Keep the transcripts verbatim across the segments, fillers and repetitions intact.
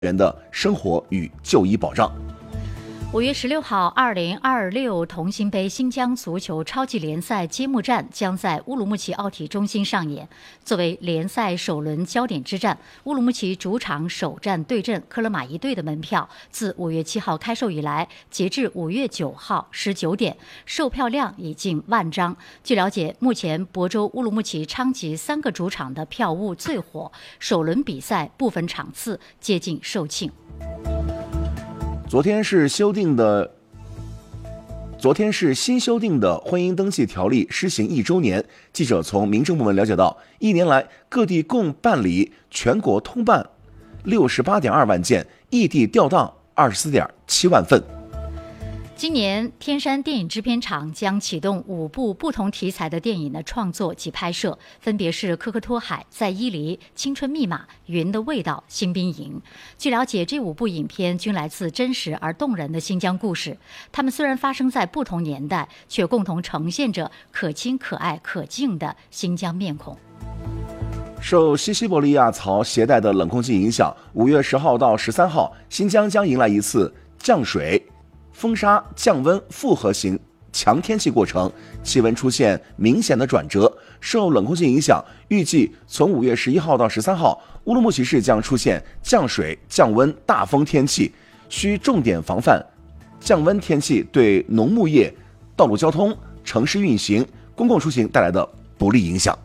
人的生活与就医保障。 五月十六号，二零二六同心杯新疆足球超级联赛揭幕战将在乌鲁木齐奥体中心上演。作为联赛首轮焦点之战，乌鲁木齐主场首战对阵克勒马依队的门票，自五月七号开售以来，截至五月九号十九点，售票量已近万张。据了解，目前亳州、乌鲁木齐、昌吉三个主场的票务最火，首轮比赛部分场次接近售罄。 昨天是修订的，昨天是新修订的婚姻登记条例施行一周年。记者从民政部门了解到，一年来各地共办理全国通办六十八点二万件，异地调档二十四点七万份。 今年天山电影制片厂将启动五部不同题材的电影的创作及拍摄，分别是《科克托海》、在伊犁、青春密码、云的味道、新兵营。据了解，这五部影片均来自真实而动人的新疆故事，它们虽然发生在不同年代，却共同呈现着可亲可爱可敬的新疆面孔。 受西西伯利亚槽携带的冷空气影响，五月十号到十三号，新疆将迎来一次降水、风沙、降温复合型强天气过程，气温出现明显的转折。受冷空气影响，预计从五月十一号到十三号，乌鲁木齐市将出现降水、降温、大风天气，需重点防范降温天气对农牧业、道路交通、城市运行、公共出行带来的不利影响。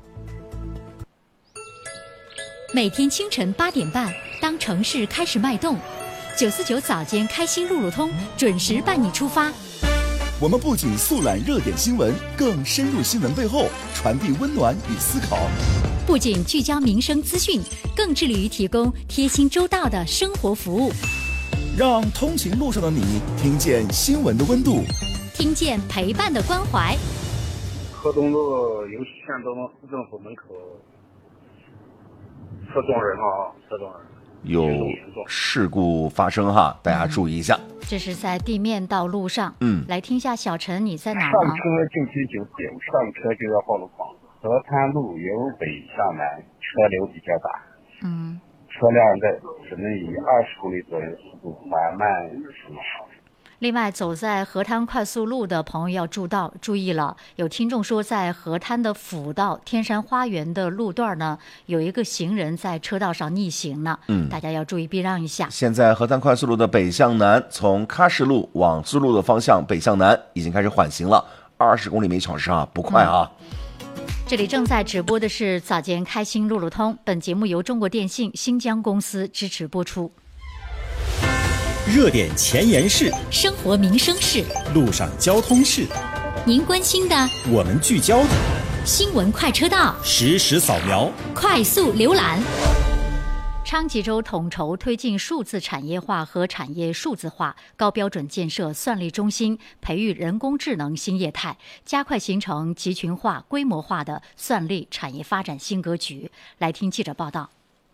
每天清晨八点半，当城市开始脉动，九四九早间开心路路通准时伴你出发。 我们不仅速览热点新闻，更深入新闻背后，传递温暖与思考。 不仅聚焦民生资讯，更致力于提供贴心周到的生活服务， 让通勤路上的你听见新闻的温度， 听见陪伴的关怀。 河东路游戏县东市政府门口，车撞人啊，车撞人。 有事故发生哈，大家注意一下。 这是在地面道路上， 嗯， 来听一下小陈，你在哪儿上车进去就走，上车就要报路况。河滩路由北向南，车流比较大， 嗯， 车辆在只能以二十公里左右速度缓慢行驶。 另外，走在河滩快速路的朋友要注到注意了，有听众说，在河滩的辅道天山花园的路段呢，有一个行人在车道上逆行呢， 嗯， 大家要注意避让一下。 现在河滩快速路的北向南，从喀什路往苏路的方向北向南已经开始缓行了，二十公里每小时啊，不快啊。 嗯，这里正在直播的是早间开心路路通，本节目由中国电信新疆公司支持播出。 热点前沿事， 生活民生事， 路上交通事， 您关心的， 我们聚焦的， 新闻快车道， 实时扫描， 快速浏览。 昌吉州统筹推进数字产业化和产业数字化，高标准建设算力中心，培育人工智能新业态，加快形成集群化、规模化的算力产业发展新格局。来听记者报道。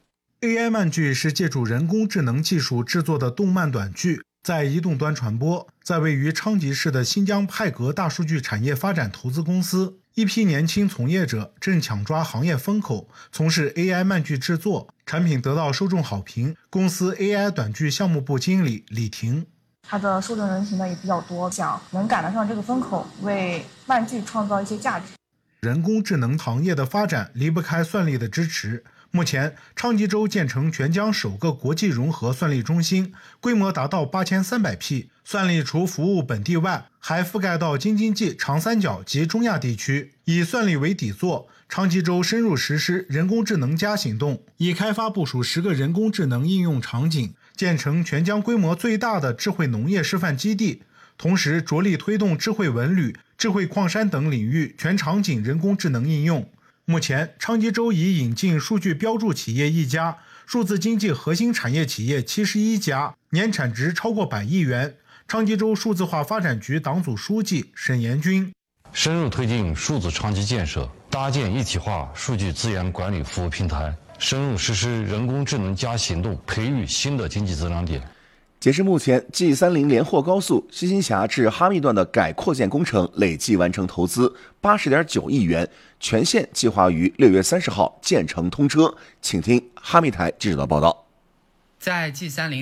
A I 漫剧是借助人工智能技术制作的动漫短剧，在移动端传播。在位于昌吉市的新疆派格大数据产业发展投资公司，一批年轻从业者正抢抓行业风口，从事 A I 漫剧制作，产品得到受众好评。公司 A I 短剧项目部经理李婷， 它的受众人群呢也比较多，想能赶得上这个风口，为漫剧创造一些价值。 人工智能行业的发展离不开算力的支持。目前，昌吉州建成全疆首个国际融合算力中心，规模达到八千三百匹。算力除服务本地外，还覆盖到京津冀、长三角及中亚地区。以算力为底座，昌吉州深入实施人工智能加行动，已开发部署十个人工智能应用场景，建成全疆规模最大的智慧农业示范基地。同时，着力推动智慧文旅、智慧矿山等领域全场景人工智能应用。目前，昌吉州已引进数据标注企业一家，数字经济核心产业企业七十一家，年产值超过百亿元。昌吉州数字化发展局党组书记沈延军， 深入推进数字昌吉建设，搭建一体化数据资源管理服务平台，深入实施人工智能加行动，培育新的经济增长点。 截至目前 G 三十 连霍高速西新峡至哈密段的改扩建工程累计完成投资 八十点九亿元，全线计划于六月三十号建成通车。请听哈密台记者的报道。 在 G 三零